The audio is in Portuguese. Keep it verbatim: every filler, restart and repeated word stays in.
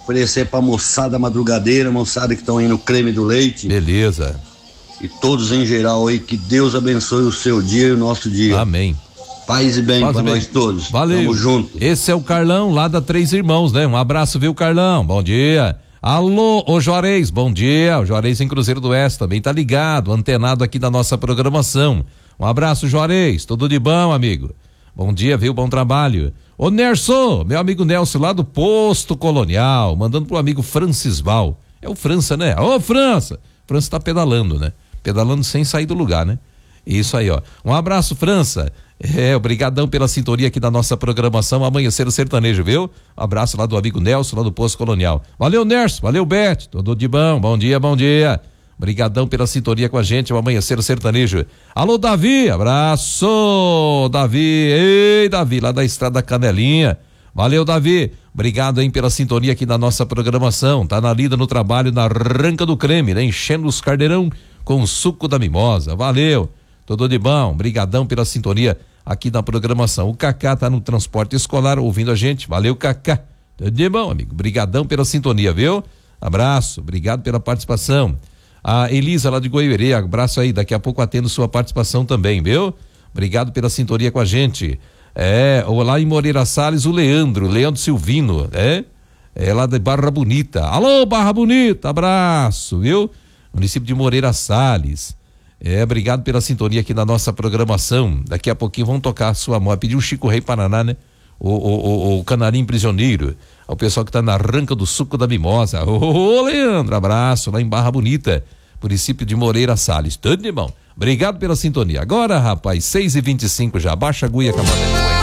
oferecer pra moçada madrugadeira, moçada que estão aí no creme do leite. Beleza. E todos em geral aí, que Deus abençoe o seu dia e o nosso dia. Amém. Paz e bem Paz pra e bem. nós todos. Valeu. Tamo junto. Esse é o Carlão, lá da Três Irmãos, né? Um abraço, viu, Carlão? Bom dia. Alô, ô Juarez, bom dia. O Juarez em Cruzeiro do Oeste também tá ligado, antenado aqui da nossa programação. Um abraço, Juarez. Tudo de bom, amigo? Bom dia, viu? Bom trabalho. Ô Nerson, meu amigo Nelson lá do Posto Colonial, mandando pro amigo Francisval. É o França, né? Ô França. França tá pedalando, né? Pedalando sem sair do lugar, né? Isso aí, ó. Um abraço, França. É, obrigadão pela sintonia aqui da nossa programação Amanhecer o Sertanejo, viu? Um abraço lá do amigo Nelson, lá do Posto Colonial. Valeu, Nerson, valeu, Bete, tudo de bom, bom dia, bom dia. Obrigadão pela sintonia com a gente, o Amanhecer o Sertanejo. Alô, Davi, abraço, Davi, ei, Davi, lá da Estrada Canelinha. Valeu, Davi, obrigado, hein, pela sintonia aqui da nossa programação. Tá na lida, no trabalho, na Ranca do Creme, né? Enchendo os carneirão com o suco da mimosa. Valeu. Tudo de bom, brigadão pela sintonia aqui na programação. O Cacá tá no transporte escolar ouvindo a gente, valeu, Cacá. Tudo de bom, amigo, brigadão pela sintonia, viu? Abraço, obrigado pela participação. A Elisa lá de Goiuerê, abraço aí, daqui a pouco atendo sua participação também, viu? Obrigado pela sintonia com a gente. É, lá em Moreira Salles, o Leandro, Leandro Silvino, é? É lá de Barra Bonita. Alô, Barra Bonita, abraço, viu? Município de Moreira Salles. É, obrigado pela sintonia aqui na nossa programação. Daqui a pouquinho vão tocar a sua moda. Pediu o Chico Rei Paraná, né? O, o, o, o Canarim Prisioneiro. O pessoal que tá na Ranca do Suco da Mimosa. Ô, ô, Leandro, abraço lá em Barra Bonita, município de Moreira Salles. Tudo de bom. Obrigado pela sintonia. Agora, rapaz, seis e vinte e cinco já. Baixa a agulha, camarada.